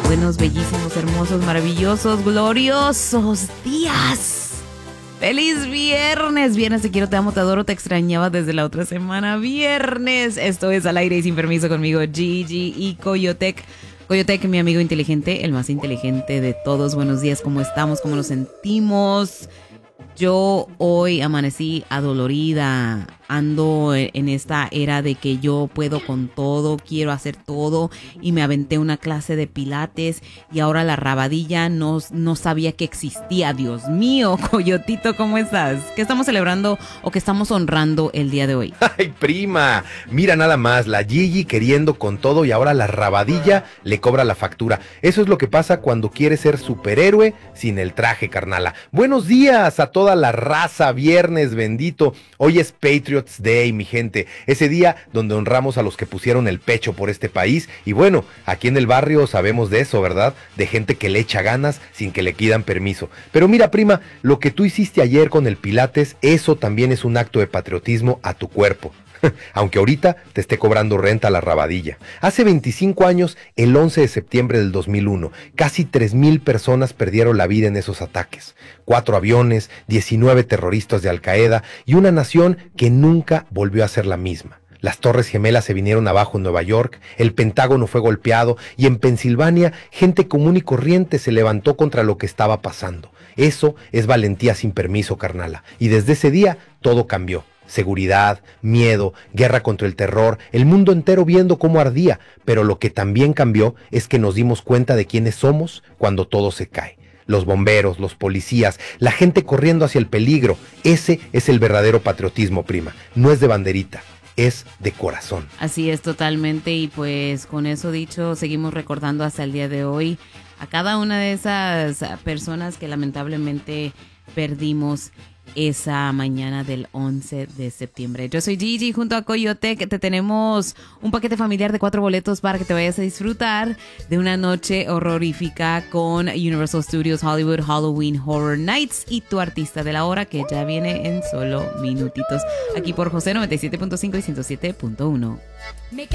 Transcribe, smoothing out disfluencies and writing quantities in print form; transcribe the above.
Buenos, bellísimos, hermosos, maravillosos, gloriosos días. ¡Feliz viernes! Viernes, te quiero, te amo, te adoro, te extrañaba desde la otra semana. Viernes, esto es Al Aire y Sin Permiso conmigo, Gigi y Coyotec. Coyotec, mi amigo inteligente, el más inteligente de todos. Buenos días, ¿cómo estamos? ¿Cómo nos sentimos? Yo hoy amanecí adolorida, ando en esta era de que yo puedo con todo, quiero hacer todo y me aventé una clase de pilates y ahora la rabadilla no sabía que existía. Dios mío, Coyotito, ¿cómo estás? ¿Qué estamos celebrando o qué estamos honrando el día de hoy? ¡Ay, prima! Mira nada más, la Gigi queriendo con todo y ahora la rabadilla le cobra la factura. Eso es lo que pasa cuando quieres ser superhéroe sin el traje, carnala. Buenos días a toda la raza, viernes bendito. Hoy es Patriots Day, mi gente. Ese día donde honramos a los que pusieron el pecho por este país. Y bueno, aquí en el barrio sabemos de eso, ¿verdad? De gente que le echa ganas sin que le pidan permiso. Pero mira, prima, lo que tú hiciste ayer con el Pilates, eso también es un acto de patriotismo a tu cuerpo. Aunque ahorita te esté cobrando renta la rabadilla. Hace 25 años, el 11 de septiembre del 2001, casi 3,000 personas perdieron la vida en esos ataques. 4 aviones, 19 terroristas de Al Qaeda y una nación que nunca volvió a ser la misma. Las Torres Gemelas se vinieron abajo en Nueva York, el Pentágono fue golpeado y en Pensilvania gente común y corriente se levantó contra lo que estaba pasando. Eso es valentía sin permiso, carnala. Y desde ese día todo cambió. Seguridad, miedo, guerra contra el terror, el mundo entero viendo cómo ardía, pero lo que también cambió es que nos dimos cuenta de quiénes somos cuando todo se cae. Los bomberos, los policías, la gente corriendo hacia el peligro, ese es el verdadero patriotismo, prima, no es de banderita. Es de corazón. Así es, totalmente, y pues con eso dicho, seguimos recordando hasta el día de hoy a cada una de esas personas que lamentablemente perdimos esa mañana del 11 de septiembre. Yo soy Gigi, junto a Coyotec te tenemos un paquete familiar de 4 boletos para que te vayas a disfrutar de una noche horrorífica con Universal Studios Hollywood Halloween Horror Nights y tu artista de la hora, que ya viene en solo minutitos, aquí por José 97.5 y 107.1.